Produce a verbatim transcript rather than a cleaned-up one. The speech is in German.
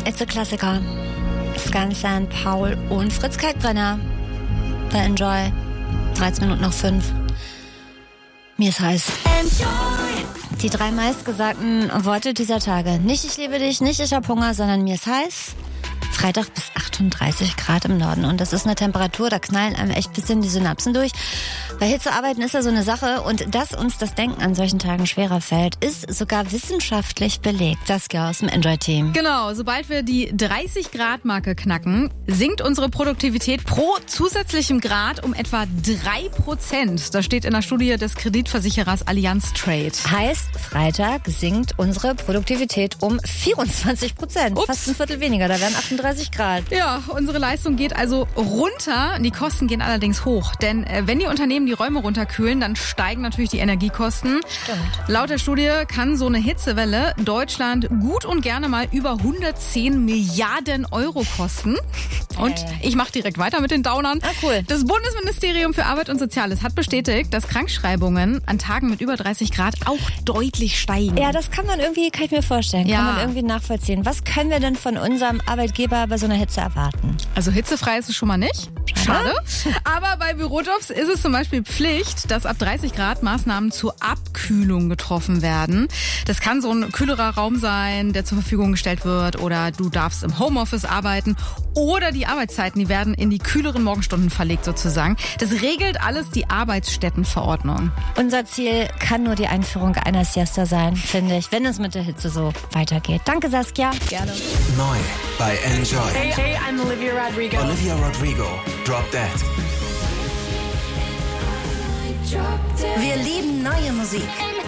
It's a Klassiker. Scan Saint Paul und Fritz Kalkbrenner. Bei Enjoy. dreizehn Minuten nach fünf. Mir ist heiß. Enjoy. Die drei meistgesagten Worte dieser Tage. Nicht ich liebe dich, nicht ich hab Hunger, sondern mir ist heiß. Freitag bis achtunddreißig Grad im Norden. Und das ist eine Temperatur, da knallen einem echt ein bisschen die Synapsen durch. Bei Hitze arbeiten ist ja so eine Sache. Und dass uns das Denken an solchen Tagen schwerer fällt, ist sogar wissenschaftlich belegt. Das ja aus dem Enjoy-Team. Genau, sobald wir die dreißig Grad Marke knacken, sinkt unsere Produktivität pro zusätzlichem Grad um etwa drei Prozent. Das steht in der Studie des Kreditversicherers Allianz Trade. Heißt, Freitag sinkt unsere Produktivität um vierundzwanzig Prozent. Fast ein Viertel weniger, da wären achtunddreißig Grad. Ja, unsere Leistung geht also runter. Die Kosten gehen allerdings hoch. Denn äh, wenn die Unternehmen die Räume runterkühlen, dann steigen natürlich die Energiekosten. Stimmt. Laut der Studie kann so eine Hitzewelle Deutschland gut und gerne mal über hundertzehn Milliarden Euro kosten. Und Ja, ja. ich mache direkt weiter mit den Downern. Ah, cool. Das Bundesministerium für Arbeit und Soziales hat bestätigt, dass Krankschreibungen an Tagen mit über dreißig Grad auch deutlich steigen. Ja, das kann man irgendwie, kann ich mir vorstellen, Ja. kann man irgendwie nachvollziehen. Was können wir denn von unserem Arbeitgeber bei so einer Hitze erwarten? Also hitzefrei ist es schon mal nicht. Schade. Aber bei Bürojobs ist es zum Beispiel Pflicht, dass ab dreißig Grad Maßnahmen zur Abkühlung getroffen werden. Das kann so ein kühlerer Raum sein, der zur Verfügung gestellt wird, oder du darfst im Homeoffice arbeiten, oder die Arbeitszeiten, die werden in die kühleren Morgenstunden verlegt sozusagen. Das regelt alles die Arbeitsstättenverordnung. Unser Ziel kann nur die Einführung einer Siesta sein, finde ich, wenn es mit der Hitze so weitergeht. Danke, Saskia. Gerne. Neu bei Enjoy. Hey, hey, I'm Olivia Rodrigo. Olivia Rodrigo. Drop That. Wir lieben neue Musik.